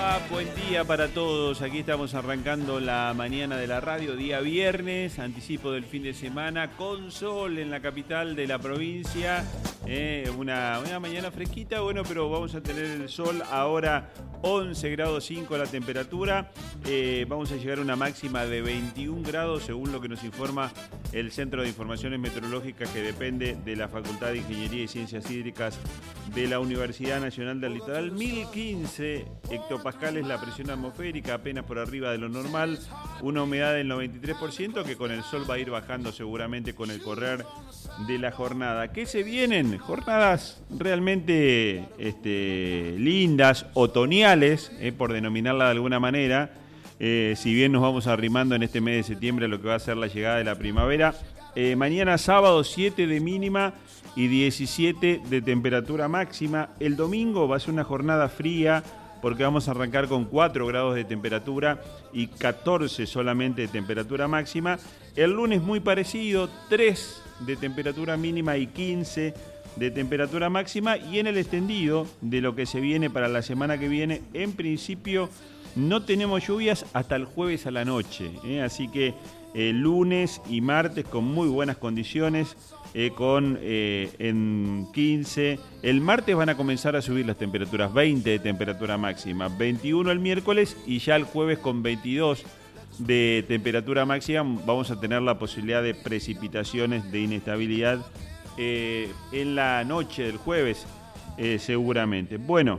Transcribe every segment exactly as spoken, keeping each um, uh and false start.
va? Buen día para todos. Aquí estamos arrancando la mañana de la radio, día viernes, anticipo del fin de semana, con sol en la capital de la provincia. Eh, una, una mañana fresquita, bueno, pero vamos a tener el sol ahora, once grados cinco la temperatura. Eh, vamos a llegar a una máxima de veintiún grados, según lo que nos informa el Centro de Informaciones Meteorológicas, que depende de la Facultad de Ingeniería y Ciencias Hídricas de la Universidad Nacional del Litoral. Mil quince hectopascales la presión atmosférica, apenas por arriba de lo normal, una humedad del noventa y tres por ciento, que con el sol va a ir bajando seguramente con el correr de la jornada. ¿Qué se vienen? Jornadas realmente este, lindas, otoñales, eh, por denominarla de alguna manera. Eh, si bien nos vamos arrimando en este mes de septiembre a lo que va a ser la llegada de la primavera. Eh, mañana sábado siete de mínima y diecisiete de temperatura máxima. El domingo va a ser una jornada fría porque vamos a arrancar con cuatro grados de temperatura y catorce solamente de temperatura máxima. El lunes muy parecido, tres de temperatura mínima y quince de temperatura máxima. Y en el extendido de lo que se viene para la semana que viene, en principio no tenemos lluvias hasta el jueves a la noche, ¿eh? Así que eh, lunes y martes con muy buenas condiciones, eh, con eh, en quince. El martes van a comenzar a subir las temperaturas, veinte de temperatura máxima, veintiuno el miércoles y ya el jueves con veintidós de temperatura máxima vamos a tener la posibilidad de precipitaciones, de inestabilidad eh, en la noche del jueves, eh, seguramente. Bueno,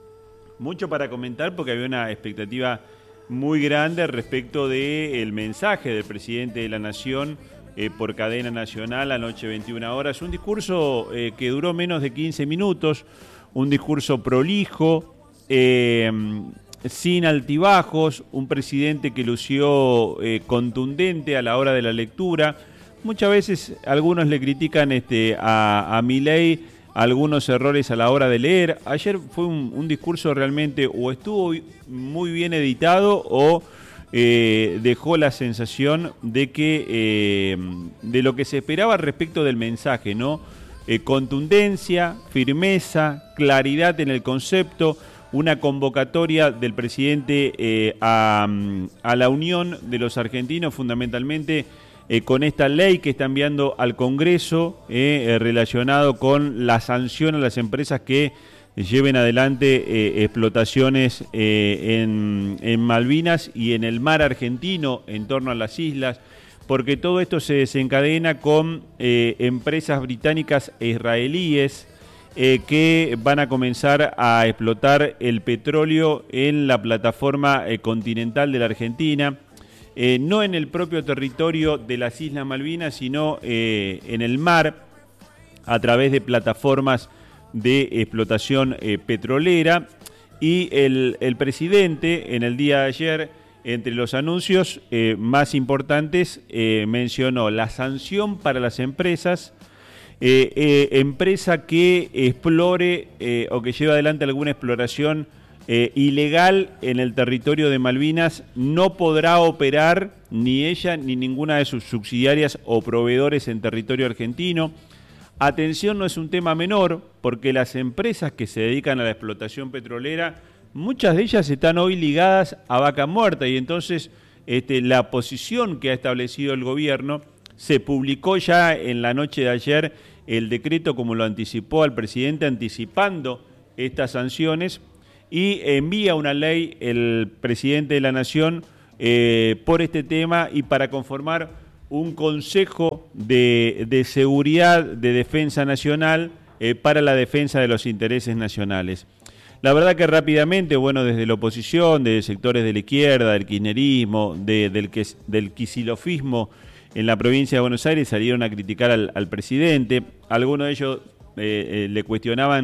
mucho para comentar porque había una expectativa muy grande respecto del mensaje del presidente de la Nación eh, por cadena nacional anoche veintiuna horas. Un discurso eh, que duró menos de quince minutos, un discurso prolijo, eh, sin altibajos, un presidente que lució eh, contundente a la hora de la lectura. Muchas veces algunos le critican este, a, a Milei algunos errores a la hora de leer. Ayer fue un, un discurso realmente o estuvo muy bien editado o eh, dejó la sensación de que eh, de lo que se esperaba respecto del mensaje, ¿no? Eh, contundencia, firmeza, claridad en el concepto, una convocatoria del presidente eh, a, a la unión de los argentinos, fundamentalmente Eh, con esta ley que está enviando al Congreso eh, eh, relacionado con la sanción a las empresas que lleven adelante eh, explotaciones eh, en, en Malvinas y en el mar argentino en torno a las islas, porque todo esto se desencadena con eh, empresas británicas e israelíes eh, que van a comenzar a explotar el petróleo en la plataforma eh, continental de la Argentina. Eh, no en el propio territorio de las Islas Malvinas, sino eh, en el mar, a través de plataformas de explotación eh, petrolera. Y el, el presidente, en el día de ayer, entre los anuncios eh, más importantes, eh, mencionó la sanción para las empresas, eh, eh, empresa que explore eh, o que lleve adelante alguna exploración Eh, ilegal en el territorio de Malvinas, no podrá operar ni ella ni ninguna de sus subsidiarias o proveedores en territorio argentino. Atención, no es un tema menor, porque las empresas que se dedican a la explotación petrolera, muchas de ellas están hoy ligadas a Vaca Muerta, y entonces este, la posición que ha establecido el gobierno, se publicó ya en la noche de ayer el decreto, como lo anticipó al presidente, anticipando estas sanciones. Y envía una ley el presidente de la Nación eh, por este tema y para conformar un Consejo de, de Seguridad de Defensa Nacional eh, para la defensa de los intereses nacionales. La verdad que rápidamente, bueno, desde la oposición, desde sectores de la izquierda, del kirchnerismo, de, del, del quisilofismo en la provincia de Buenos Aires salieron a criticar al, al presidente. Algunos de ellos eh, eh, le cuestionaban